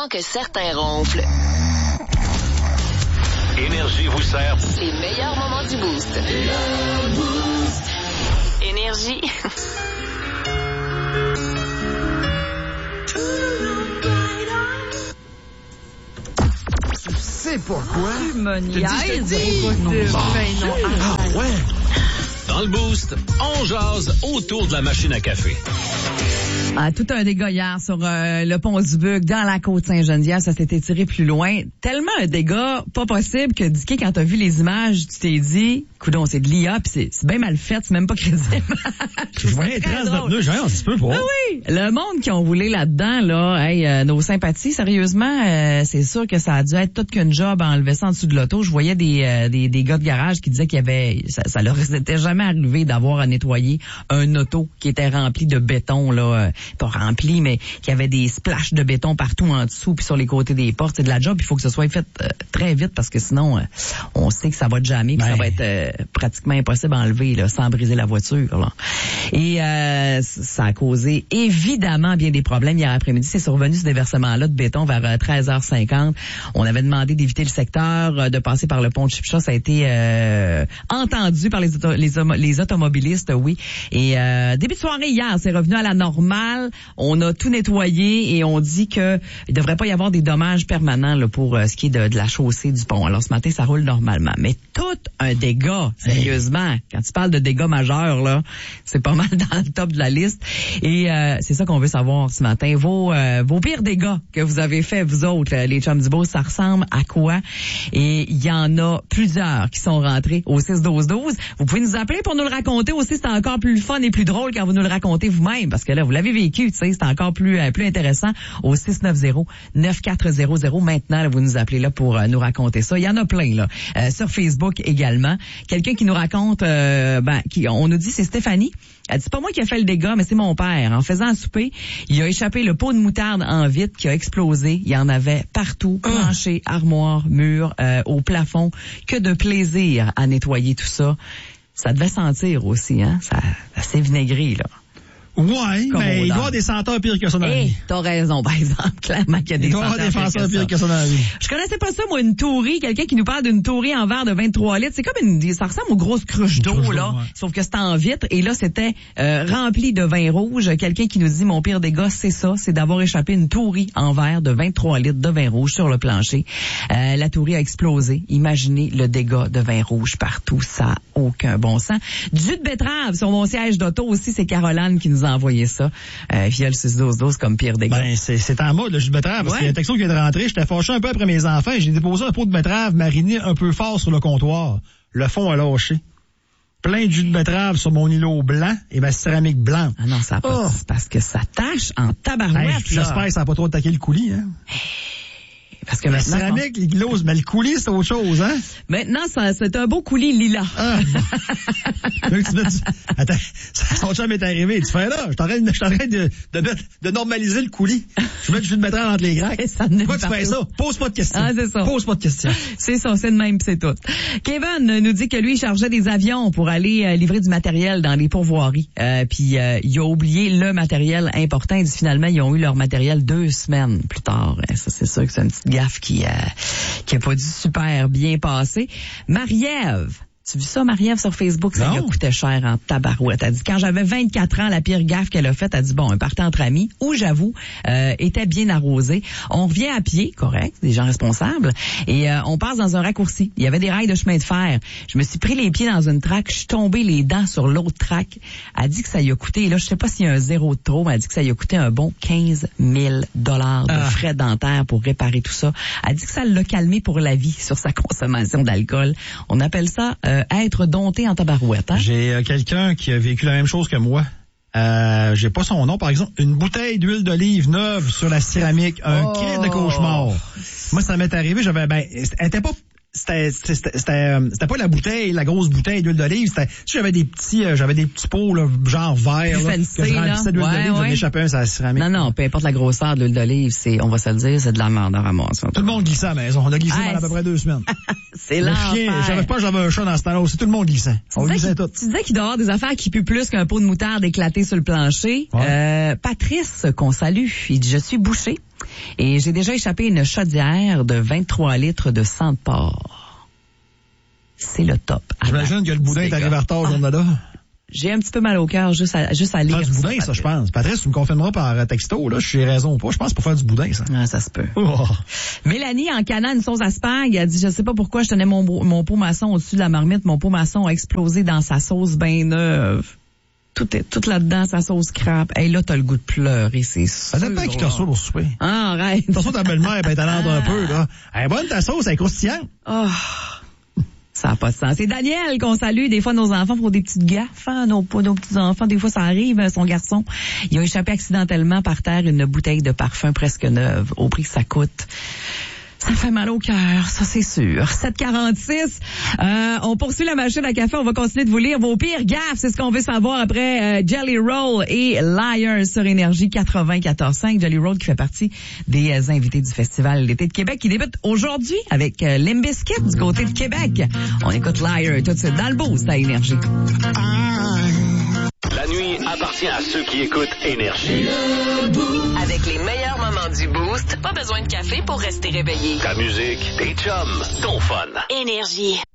avant que certains ronflent. Énergie vous sert Les meilleurs moments du Boost. Énergie. Tu sais pourquoi? Tu me niaises. ouais. Dans le Boost, on jase autour de la machine à café. Tout un dégât hier sur le pont du Buc, dans la Côte-Saint-Geneviève. Ça s'est étiré plus loin. Tellement un dégât pas possible que, Dicky, quand t'as vu les images, tu t'es dit, coudonc, c'est de l'IA, puis c'est bien mal fait, c'est même pas crédible. Je voyais les traces de pneus, genre, ça se peut pas. Ah oui! Le monde qui ont roulé là-dedans, là, nos sympathies, sérieusement, c'est sûr que ça a dû être tout qu'une job à enlever ça en dessous de l'auto. Je voyais des gars de garage qui disaient qu'il y avait, ça leur était jamais arrivé d'avoir à nettoyer un auto qui était rempli de béton, là, pas rempli, mais qui avait des splashes de béton partout en dessous puis sur les côtés des portes. C'est de la job, il faut que ce soit fait très vite parce que sinon, on sait que ça va jamais puis ça va être pratiquement impossible à enlever là, sans briser la voiture. Là. Et ça a causé évidemment bien des problèmes hier après-midi. C'est survenu ce déversement-là de béton vers 13h50. On avait demandé d'éviter le secteur, de passer par le pont de Chipcha. Ça a été entendu par les automobilistes, oui. Et début de soirée hier, c'est revenu à la normale. On a tout nettoyé et on dit que il devrait pas y avoir des dommages permanents là, pour ce qui est de la chaussée du pont. Alors ce matin, ça roule normalement. Mais tout un dégât, sérieusement. Quand tu parles de dégâts majeurs, là, c'est pas mal dans le top de la liste. Et c'est ça qu'on veut savoir ce matin. Vos pires dégâts que vous avez fait, vous autres, les chums du beau, ça ressemble à quoi? Et il y en a plusieurs qui sont rentrés au 6-12-12. Vous pouvez nous appeler pour nous le raconter aussi. C'est encore plus fun et plus drôle quand vous nous le racontez vous-même. Parce que là, vous l'avez vécu, tu sais, c'est encore plus intéressant au 690-9400. Maintenant, là, vous nous appelez là pour nous raconter ça. Il y en a plein, là. Sur Facebook également. Quelqu'un qui nous raconte, on nous dit, c'est Stéphanie. Elle dit, c'est pas moi qui a fait le dégât, mais c'est mon père. En faisant un souper, il a échappé le pot de moutarde en vitre qui a explosé. Il y en avait partout, plancher, armoire, mur, au plafond. Que de plaisir à nettoyer tout ça. Ça devait sentir aussi, hein. Ça s'est vinaigré, là. Ouais, mais il doit y avoir des senteurs pires que ça dans la vie. T'as raison, par exemple. Clairement qu'il y a des senteurs pires que ça dans la vie. Je connaissais pas ça, moi, une tourie. Quelqu'un qui nous parle d'une tourie en verre de 23 litres. C'est comme ça ressemble aux grosses cruches d'eau, là. Ouais. Sauf que c'était en vitre. Et là, c'était rempli de vin rouge. Quelqu'un qui nous dit, mon pire dégât, c'est ça. C'est d'avoir échappé une tourie en verre de 23 litres de vin rouge sur le plancher. La tourie a explosé. Imaginez le dégât de vin rouge partout. Ça n'a aucun bon sens. Du jus de betterave sur mon siège d'auto aussi. C'est Caroline qui nous a envoyé ça via le 6-12-12 comme pire dégât. Ben, c'est en mode le jus de betterave, parce qu'il y a un texto qui vient de rentrer. J'étais fâché un peu après mes enfants. J'ai déposé un pot de betterave mariné un peu fort sur le comptoir. Le fond a lâché. Plein de jus de betterave sur mon îlot blanc et ma céramique blanche. Ah non, ça pas, c'est parce que ça tâche en tabarouette. J'espère que ça n'a pas trop attaqué le coulis, hein. Parce que la céramique, les gloses, mais le coulis, c'est autre chose, hein? Maintenant, c'est un beau coulis lilas. Ah. Attends, son chum est arrivé. Tu fais là, je suis en train de normaliser le coulis. Je mets du jus de betterave entre les gracs. Pourquoi tu fais ça? Pose pas de questions. Ah, c'est ça. Pose pas de questions. C'est ça, c'est de même, pis c'est tout. Kevin nous dit que lui, il chargeait des avions pour aller livrer du matériel dans les pourvoiries. Puis il a oublié le matériel important. Il dit finalement, ils ont eu leur matériel 2 semaines plus tard. Ça, c'est sûr que c'est une petite gaffe qui a pas dû super bien passer. Marie-Ève, tu as vu ça, Marie-Ève, sur Facebook? Ça lui a coûté cher en tabarouette. Elle dit, quand j'avais 24 ans, la pire gaffe qu'elle a faite, elle dit, un party entre amis, où j'avoue, était bien arrosé. On revient à pied, correct, des gens responsables, et on passe dans un raccourci. Il y avait des rails de chemin de fer. Je me suis pris les pieds dans une traque, je suis tombé les dents sur l'autre traque. Elle dit que ça lui a coûté, là, je sais pas s'il y a un zéro de trop, mais elle dit que ça lui a coûté un bon 15 000 $ de frais dentaires pour réparer tout ça. Elle dit que ça l'a calmé pour la vie sur sa consommation d'alcool. On appelle ça être dompté en tabarouette. Hein? J'ai quelqu'un qui a vécu la même chose que moi. J'ai pas son nom, par exemple. Une bouteille d'huile d'olive neuve sur la céramique. Un cri de cauchemar. Moi, ça m'est arrivé, elle était pas... C'était pas la bouteille, la grosse bouteille d'huile d'olive. J'avais des petits pots, là, genre verts, là, que je remplissais d'huile d'olive, j'en échappais un sur la céramique. Non, peu importe la grosseur de l'huile d'olive, on va se le dire, c'est de la merde à ramasser. Tout le monde glissait à la maison. On a glissé pendant à peu près 2 semaines. C'est l'enfer. J'avais un chat dans ce temps-là. C'est tout le monde glissait. On glissait tout. Tu disais qu'il doit y avoir des affaires qui puent plus qu'un pot de moutarde éclaté sur le plancher. Patrice, qu'on salue, il dit, je suis bouché. Et j'ai déjà échappé une chaudière de 23 litres de sang de porc. C'est le top. J'imagine que le boudin est arrivé en retard, journée-là. J'ai un petit peu mal au cœur juste à lire. Faire du boudin, ça, je pense. Patrice, tu me confirmeras par texto, là, je suis raison ou pas. Je pense pour faire du boudin, ça. Ah, ça se peut. Oh. Mélanie, en canant une sauce à spag, elle dit, je sais pas pourquoi je tenais mon pot maçon au-dessus de la marmite. Mon pot maçon a explosé dans sa sauce bien neuve. Tout là-dedans, sa sauce crabe. Hey, là, t'as le goût de pleurer, c'est sûr. Ça dépend qui t'a ça pour souper. Ah, arrête. Attention, ta belle-mère, elle est talente un peu, là. Elle est bonne, ta sauce, elle est croustillante. Oh. Ça n'a pas de sens. C'est Daniel qu'on salue. Des fois, nos enfants font des petites gaffes. Hein? Nos petits-enfants, des fois, ça arrive. Son garçon, il a échappé accidentellement par terre une bouteille de parfum presque neuve au prix que ça coûte. Ça fait mal au cœur, ça c'est sûr. 7h46, on poursuit la machine à café. On va continuer de vous lire vos pires gaffes. C'est ce qu'on veut savoir après Jelly Roll et Liars sur Énergie 94.5. Jelly Roll qui fait partie des invités du Festival l'été de Québec qui débute aujourd'hui avec Limp Bizkit du côté de Québec. On écoute Liars tout de suite dans le boost à Énergie. La nuit appartient à ceux qui écoutent Énergie. Avec les meilleurs moments du Boost, pas besoin de café pour rester réveillé. Ta musique, tes chums, ton fun. Énergie.